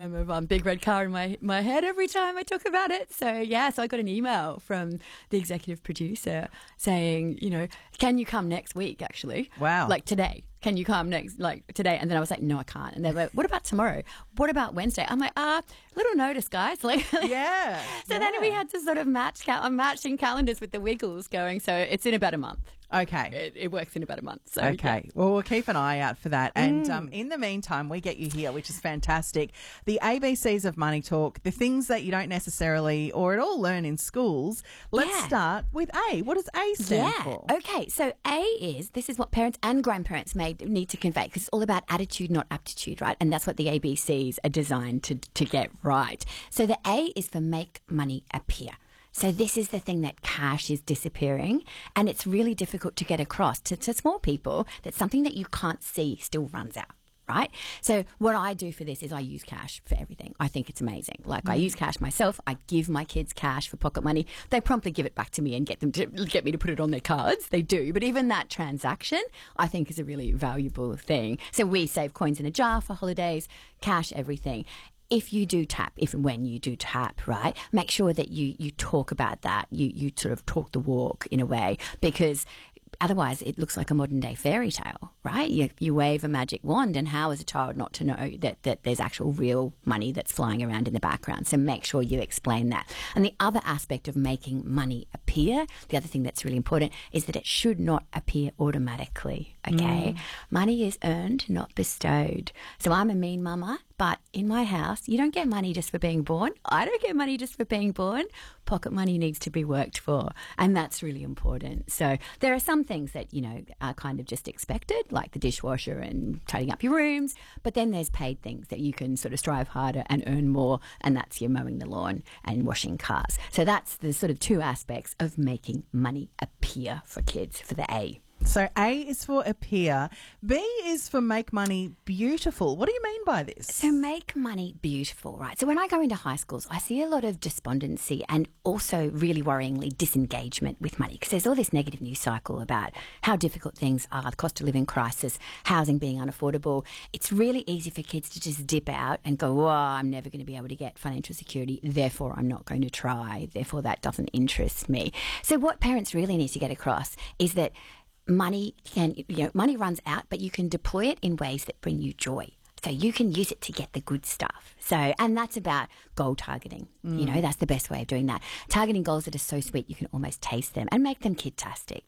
I'm a big red car in my head every time I talk about it. So I got an email from the executive producer saying, can you come next week, actually? Wow. Like today. Can you come today? And then I was like, no, I can't. And they're like, what about tomorrow? What about Wednesday? I'm like, little notice, guys. Yeah. So then we had to sort of matching calendars with the Wiggles going. So it's in about a month. Okay. It works in about a month. So, okay. Yeah. Well, we'll keep an eye out for that. And in the meantime, we get you here, which is fantastic. The ABCs of Money Talk, the things that you don't necessarily or at all learn in schools. Let's start with A. What does A stand for? Okay. So this is what parents and grandparents need to convey, because it's all about attitude, not aptitude, right? And that's what the ABCs are designed to get right. So the A is for make money appear. So this is the thing that cash is disappearing, and it's really difficult to get across to small people that something that you can't see still runs out. Right? So what I do for this is I use cash for everything. I think it's amazing. I use cash myself. I give my kids cash for pocket money. They promptly give it back to me and get me to put it on their cards. They do. But even that transaction, I think, is a really valuable thing. So we save coins in a jar for holidays, cash, everything. If you do tap, if and when you do tap, right, make sure that you talk about that. You sort of talk the walk in a way, because otherwise it looks like a modern day fairy tale, right? You wave a magic wand, and how is a child not to know that there's actual real money that's flying around in the background? So make sure you explain that. And the other aspect of making money appear, the other thing that's really important, is that it should not appear automatically, okay? Money is earned, not bestowed. So I'm a mean mama, but in my house, you don't get money just for being born. I don't get money just for being born. Pocket money needs to be worked for, and that's really important. So there are some things that, are kind of just expected, like the dishwasher and tidying up your rooms, but then there's paid things that you can sort of strive harder and earn more, and that's your mowing the lawn and washing cars. So that's the sort of two aspects of making money appear for kids, for the A. So A is for appear. B is for make money beautiful. What do you mean by this? So make money beautiful, right? So when I go into high schools, I see a lot of despondency and also really worryingly disengagement with money, because there's all this negative news cycle about how difficult things are, the cost of living crisis, housing being unaffordable. It's really easy for kids to just dip out and go, I'm never going to be able to get financial security, therefore I'm not going to try, therefore that doesn't interest me. So what parents really need to get across is that money runs out, but you can deploy it in ways that bring you joy. So you can use it to get the good stuff. And that's about goal targeting. That's the best way of doing that. Targeting goals that are so sweet you can almost taste them and make them kid-tastic,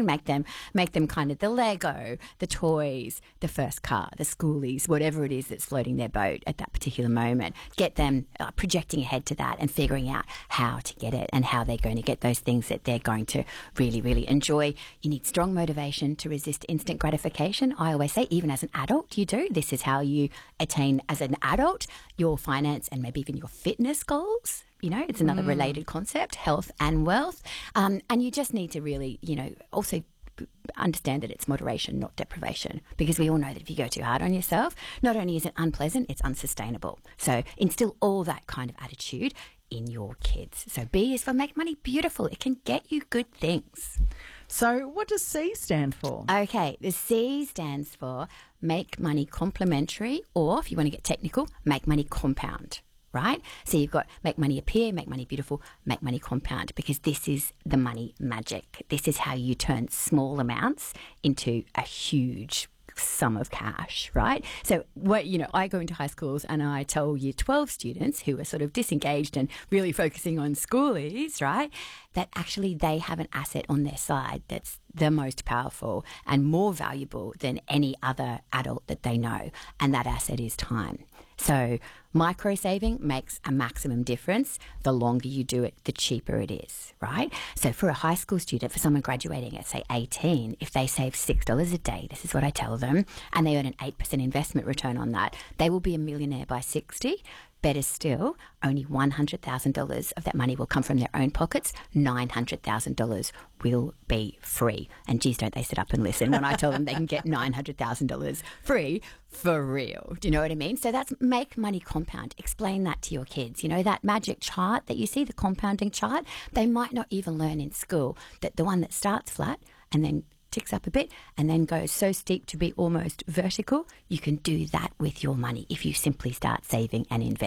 make them kind of the Lego, the toys, the first car, the schoolies, whatever it is that's floating their boat at that particular moment. Get them projecting ahead to that and figuring out how to get it and how they're going to get those things that they're going to really, really enjoy. You need strong motivation to resist instant gratification. I always say, even as an adult, you do. This is how you attain, as an adult, your finance and maybe even your fitness goals. It's another related concept, health and wealth. And you just need to really, also understand that it's moderation, not deprivation, because we all know that if you go too hard on yourself, not only is it unpleasant, it's unsustainable. So instill all that kind of attitude in your kids. So B is for make money beautiful. It can get you good things. So what does C stand for? Okay, the C stands for make money complementary, or if you want to get technical, make money compound. Right? So you've got make money appear, make money beautiful, make money compound, because this is the money magic. This is how you turn small amounts into a huge sum of cash, right? So, I go into high schools and I tell year 12 students who are sort of disengaged and really focusing on schoolies, right, that actually they have an asset on their side that's the most powerful and more valuable than any other adult that they know, and that asset is time. So micro saving makes a maximum difference. The longer you do it, the cheaper it is, right? So for a high school student, for someone graduating at, say, 18, if they save $6 a day, this is what I tell them, and they earn an 8% investment return on that, they will be a millionaire by 60. Better still, only $100,000 of that money will come from their own pockets. $900,000 will be free. And geez, don't they sit up and listen when I tell them they can get $900,000 free for real. Do you know what I mean? So that's make money compound. Explain that to your kids. That magic chart that you see, the compounding chart, they might not even learn in school that the one that starts flat and then ticks up a bit and then goes so steep to be almost vertical. You can do that with your money if you simply start saving and investing.